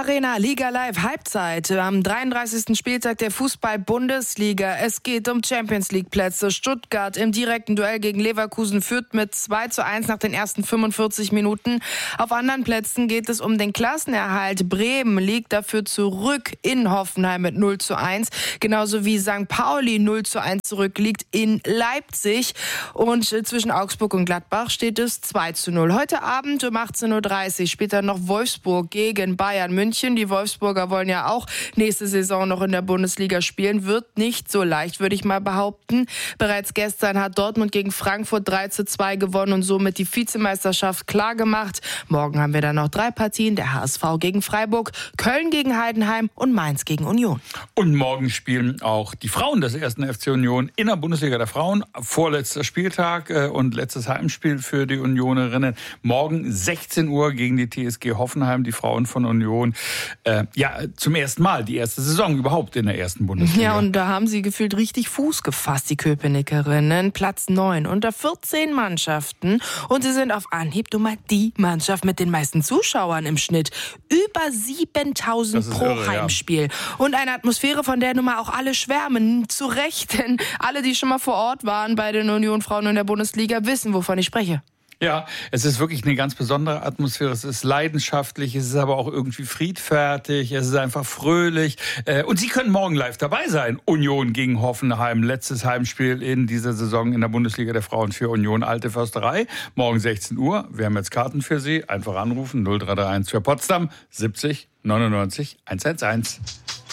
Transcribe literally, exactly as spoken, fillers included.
Arena, Liga Live, Halbzeit am dreiunddreißigsten Spieltag der Fußball-Bundesliga. Es geht um Champions-League-Plätze. Stuttgart im direkten Duell gegen Leverkusen führt mit zwei zu eins nach den ersten fünfundvierzig Minuten. Auf anderen Plätzen geht es um den Klassenerhalt. Bremen liegt dafür zurück in Hoffenheim mit null zu eins. Genauso wie Sankt Pauli null zu eins zurückliegt in Leipzig. Und zwischen Augsburg und Gladbach steht es zwei zu null. Heute Abend um achtzehn Uhr dreißig später noch Wolfsburg gegen Bayern München. Die Wolfsburger wollen ja auch nächste Saison noch in der Bundesliga spielen. Wird nicht so leicht, würde ich mal behaupten. Bereits gestern hat Dortmund gegen Frankfurt drei zu zwei gewonnen und somit die Vizemeisterschaft klar gemacht. Morgen haben wir dann noch drei Partien. Der H S V gegen Freiburg, Köln gegen Heidenheim und Mainz gegen Union. Und morgen spielen auch die Frauen des ersten F C Union in der Bundesliga der Frauen. Vorletzter Spieltag und letztes Heimspiel für die Unionerinnen. Morgen sechzehn Uhr gegen die T S G Hoffenheim, die Frauen von Union. Äh, ja, zum ersten Mal, die erste Saison überhaupt in der ersten Bundesliga. Ja, und da haben sie gefühlt richtig Fuß gefasst, die Köpenickerinnen. Platz neun unter vierzehn Mannschaften. Und sie sind auf Anhieb nun mal die Mannschaft mit den meisten Zuschauern im Schnitt. Über siebentausend pro irre, Heimspiel. Ja. Und eine Atmosphäre, von der nun mal auch alle schwärmen. Zu Recht, denn alle, die schon mal vor Ort waren bei den Union-Frauen in der Bundesliga, wissen, wovon ich spreche. Ja, es ist wirklich eine ganz besondere Atmosphäre. Es ist leidenschaftlich, es ist aber auch irgendwie friedfertig, es ist einfach fröhlich. Und Sie können morgen live dabei sein. Union gegen Hoffenheim, letztes Heimspiel in dieser Saison in der Bundesliga der Frauen für Union Alte Försterei. Morgen sechzehn Uhr. Wir haben jetzt Karten für Sie. Einfach anrufen null drei drei eins für Potsdam siebzig neunundneunzig hundertelf.